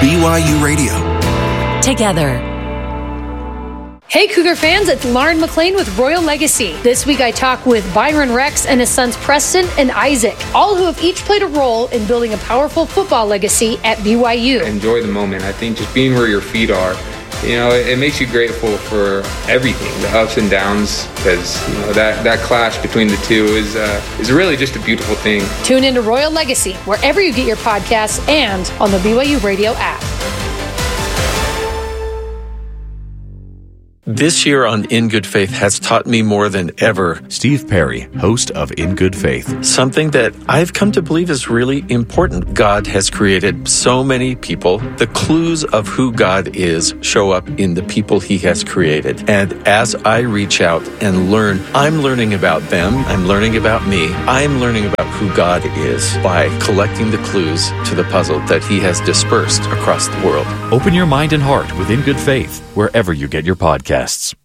BYU Radio. Together. Hey Cougar fans, it's Lauren McLean with Royal Legacy. This week I talk with Byron Rex and his sons Preston and Isaac, all who have each played a role in building a powerful football legacy at BYU. Enjoy the moment. I think just being where your feet are, it makes you grateful for everything, the ups and downs, because that clash between the two is really just a beautiful thing. Tune into Royal Legacy wherever you get your podcasts and on the BYU Radio app. This year on In Good Faith has taught me more than ever. Steve Perry, host of In Good Faith. Something that I've come to believe is really important. God has created so many people. The clues of who God is show up in the people he has created. And as I reach out and learn, I'm learning about them. I'm learning about me. I'm learning about who God is by collecting the clues to the puzzle that he has dispersed across the world. Open your mind and heart with In Good Faith, wherever you get your podcasts.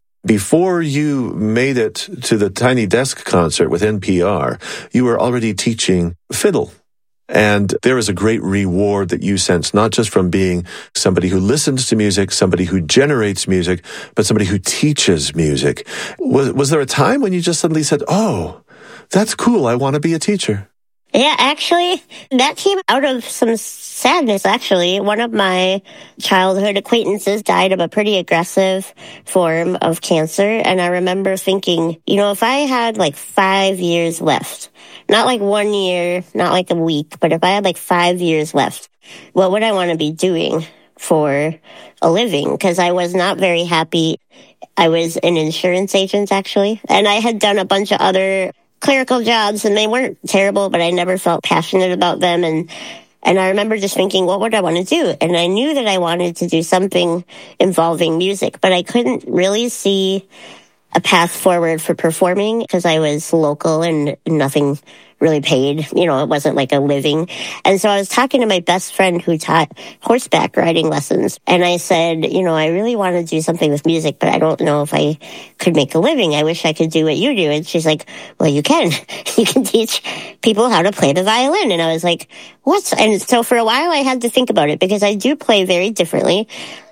Before you made it to the Tiny Desk concert with NPR, you were already teaching fiddle. And there is a great reward that you sense, not just from being somebody who listens to music, somebody who generates music, but somebody who teaches music. Was there a time when you just suddenly said, oh, that's cool, I want to be a teacher? Yeah, actually, that came out of some sadness, actually. One of my childhood acquaintances died of a pretty aggressive form of cancer. And I remember thinking, if I had 5 years left, not 1 year, not a week, but if I had 5 years left, what would I want to be doing for a living? Because I was not very happy. I was an insurance agent, actually. And I had done a bunch of other clerical jobs, and they weren't terrible, but I never felt passionate about them. And I remember just thinking, what would I want to do? And I knew that I wanted to do something involving music, but I couldn't really see a path forward for performing because I was local and nothing really paid. It wasn't a living. And so I was talking to my best friend who taught horseback riding lessons. And I said, I really want to do something with music, but I don't know if I could make a living. I wish I could do what you do. And she's like, well, you can. You can teach people how to play the violin. And I was like, what? And so for a while I had to think about it because I do play very differently.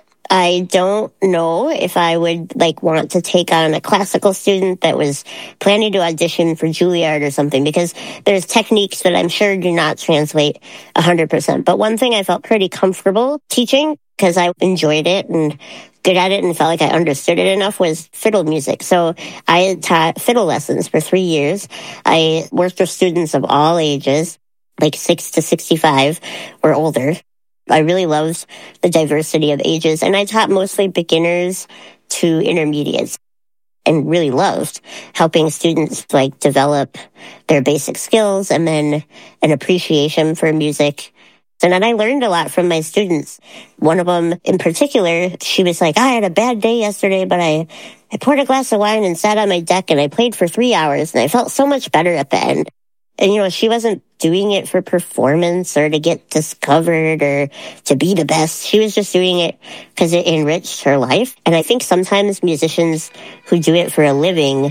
I don't know if I would want to take on a classical student that was planning to audition for Juilliard or something, because there's techniques that I'm sure do not translate 100%. But one thing I felt pretty comfortable teaching, because I enjoyed it and good at it and felt like I understood it enough, was fiddle music. So I taught fiddle lessons for 3 years. I worked with students of all ages, 6 to 65 or older. I really loved the diversity of ages, and I taught mostly beginners to intermediates and really loved helping students develop their basic skills and then an appreciation for music. And then I learned a lot from my students. One of them in particular, she was like, I had a bad day yesterday, but I poured a glass of wine and sat on my deck and I played for 3 hours and I felt so much better at the end. And, she wasn't doing it for performance or to get discovered or to be the best. She was just doing it because it enriched her life. And I think sometimes musicians who do it for a living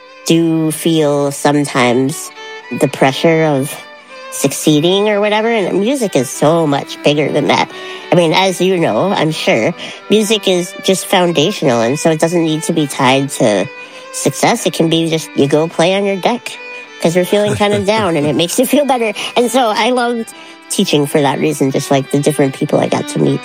do feel sometimes the pressure of succeeding or whatever. And music is so much bigger than that. I mean, as you know, I'm sure, music is just foundational. And so it doesn't need to be tied to success. It can be just you go play on your deck because you're feeling kind of down and it makes you feel better. And so I loved teaching for that reason, just the different people I got to meet.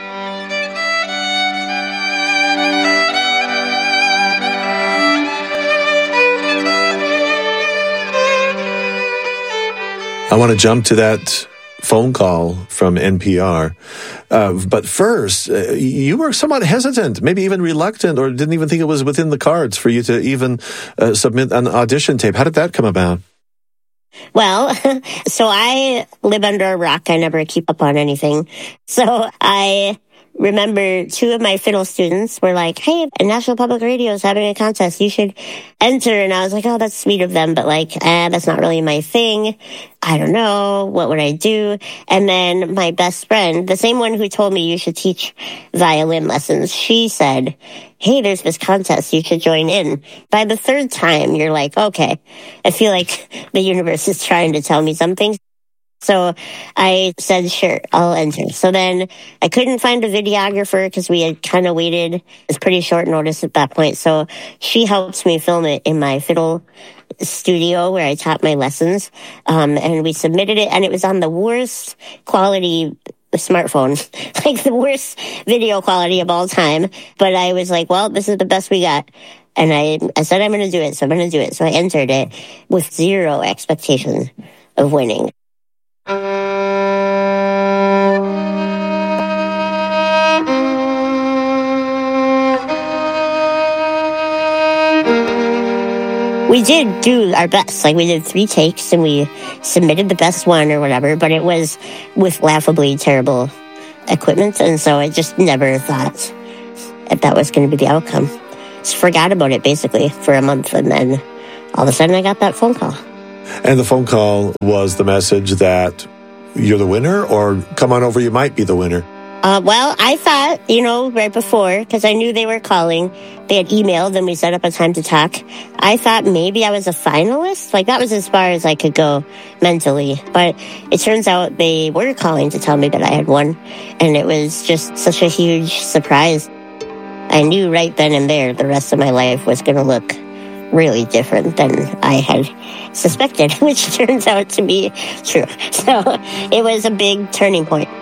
I want to jump to that phone call from NPR. But first, you were somewhat hesitant, maybe even reluctant, or didn't even think it was within the cards for you to even submit an audition tape. How did that come about? Well, so I live under a rock. I never keep up on anything. So I remember two of my fiddle students were like, hey, National Public Radio is having a contest. You should enter. And I was like, oh, that's sweet of them. But that's not really my thing. I don't know. What would I do? And then my best friend, the same one who told me you should teach violin lessons, she said, hey, there's this contest. You should join in. By the third time, you're like, okay, I feel like the universe is trying to tell me something. So I said, sure, I'll enter. So then I couldn't find a videographer because we had kind of waited. It was pretty short notice at that point. So she helped me film it in my fiddle studio where I taught my lessons. And we submitted it, and it was on the worst quality smartphone, like the worst video quality of all time. But I was like, well, this is the best we got. And I said, I'm going to do it. So I'm going to do it. So I entered it with zero expectation of winning. We did do our best. Like, we did 3 takes and we submitted the best one or whatever, but it was with laughably terrible equipment. And so I just never thought that was going to be the outcome. Just forgot about it basically for a month. And then all of a sudden I got that phone call. And the phone call was the message that you're the winner, or come on over, you might be the winner. Well, I thought, right before, because I knew they were calling, they had emailed and we set up a time to talk. I thought maybe I was a finalist. Like, that was as far as I could go mentally. But it turns out they were calling to tell me that I had won. And it was just such a huge surprise. I knew right then and there the rest of my life was going to look really different than I had suspected, which turns out to be true. So it was a big turning point.